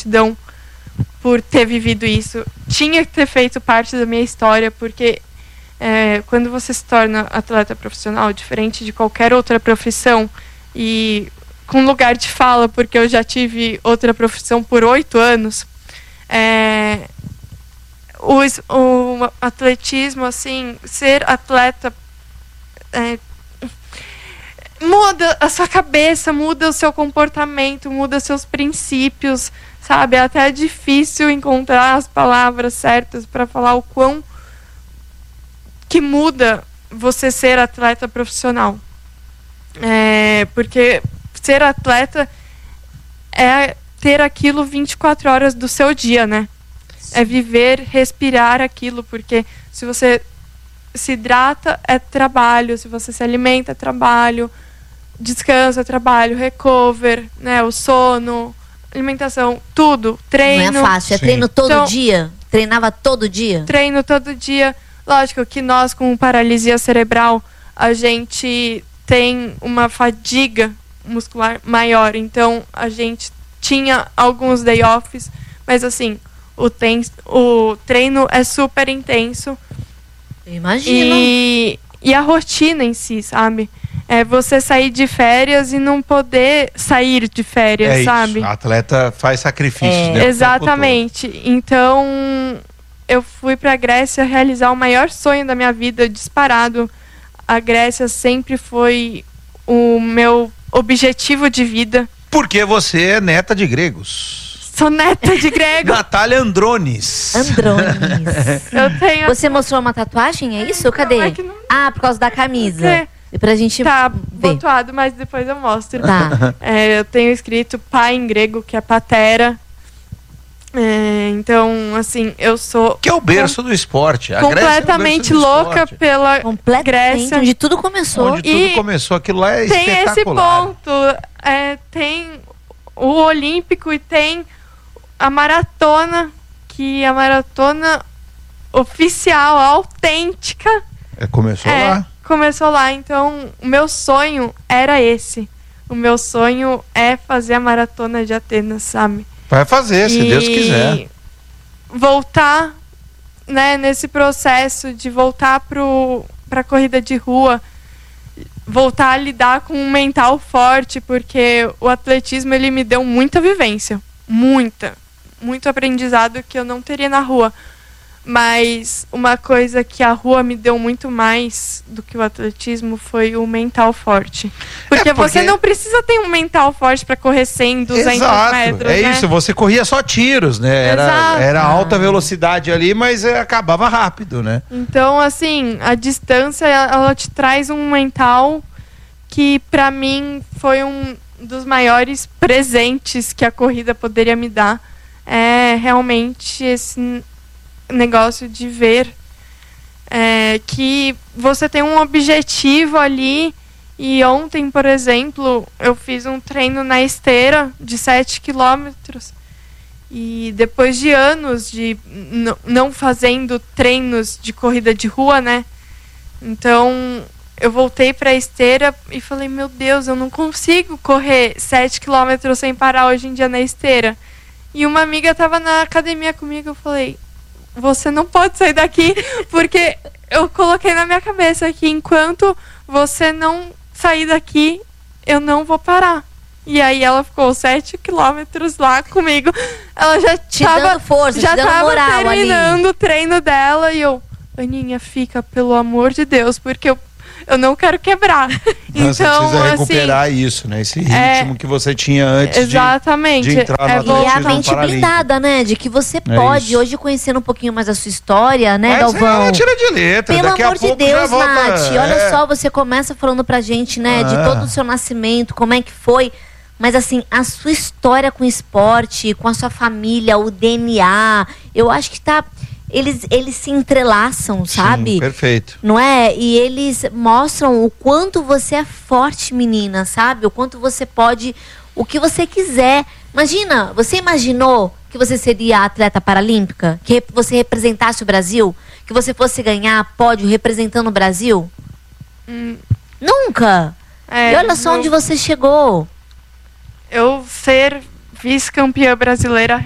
gratidão por ter vivido isso. Tinha que ter feito parte da minha história, porque quando você se torna atleta profissional, diferente de qualquer outra profissão, e com lugar de fala, porque eu já tive outra profissão por 8 anos, o atletismo, assim, ser atleta muda a sua cabeça, muda o seu comportamento, muda seus princípios, sabe? Até é difícil encontrar as palavras certas para falar o quão que muda você ser atleta profissional. Porque ser atleta é ter aquilo 24 horas do seu dia, né? É viver, respirar aquilo, porque se você se hidrata, é trabalho, se você se alimenta, é trabalho, descanso, é trabalho, recover, né? O sono, alimentação, tudo, treino. Não é fácil, é treino todo dia? Treinava todo dia? Treino todo dia. Lógico que nós, com paralisia cerebral, a gente tem uma fadiga muscular maior, então a gente tinha alguns day offs, mas assim, o treino é super intenso. Imagina. E a rotina em si, sabe? É você sair de férias e não poder sair de férias, sabe? Isso. A atleta faz sacrifícios, né? Exatamente. Então, eu fui pra Grécia realizar o maior sonho da minha vida, disparado. A Grécia sempre foi o meu objetivo de vida. Porque você é neta de gregos. Sou neta de grego. Natália Andrones. Eu tenho... Você mostrou uma tatuagem, é isso? Cadê? Por causa da camisa. E pra gente tá ver. pontuado, mas depois eu mostro. Tá. Eu tenho escrito pai em grego, que é patera. Então, assim, eu sou... Que é o berço do esporte. A completamente Grécia é o berço do louca esporte. pela Grécia. Onde tudo começou. Onde tudo começou. Aquilo lá é tem espetacular. esse ponto. Tem o olímpico e tem a maratona, que é a maratona oficial, autêntica. Começou lá. Começou lá. Então, o meu sonho era esse. O meu sonho é fazer a maratona de Atenas, sabe? Vai fazer, se Deus quiser. Voltar, né, nesse processo de voltar pra corrida de rua, voltar a lidar com um mental forte, porque o atletismo, ele me deu muita vivência. Muito aprendizado que eu não teria na rua. Mas uma coisa que a rua me deu muito mais do que o atletismo foi o mental forte. Porque você não precisa ter um mental forte para correr 100, 200 metros, né? Isso, você corria só tiros, né? Era alta velocidade ali, mas acabava rápido, né? Então, assim, a distância, ela te traz um mental que, para mim, foi um dos maiores presentes que a corrida poderia me dar. É realmente esse negócio de ver que você tem um objetivo ali. E ontem, por exemplo, eu fiz um treino na esteira de 7 quilômetros. E depois de anos de não fazendo treinos de corrida de rua, né? Então, eu voltei para a esteira e falei, meu Deus, eu não consigo correr 7 quilômetros sem parar hoje em dia na esteira. E uma amiga estava na academia comigo, eu falei, você não pode sair daqui, porque eu coloquei na minha cabeça que enquanto você não sair daqui, eu não vou parar. E aí ela ficou 7 quilômetros lá comigo. Ela já dando força, já te dando tava moral terminando ali. O treino dela e eu, Aninha, fica, pelo amor de Deus, porque eu não quero quebrar. Então, você precisa recuperar assim, isso, né? Esse ritmo que você tinha antes de entrar no E a mente blindada, né? De que você pode, hoje conhecendo um pouquinho mais a sua história, né, Galvão? Tira de letra. Pelo Daqui amor a pouco de Deus, volta, Nath, olha só, você começa falando pra gente, né, de todo o seu nascimento, como é que foi. Mas assim, a sua história com o esporte, com a sua família, o DNA, eu acho que eles se entrelaçam, sabe? Sim, perfeito. Não é? E eles mostram o quanto você é forte, menina, sabe? O quanto você pode, o que você quiser. Imagina, você imaginou que você seria atleta paralímpica? Que você representasse o Brasil? Que você fosse ganhar pódio representando o Brasil? Nunca! E olha só onde você chegou. Eu ser vice-campeã brasileira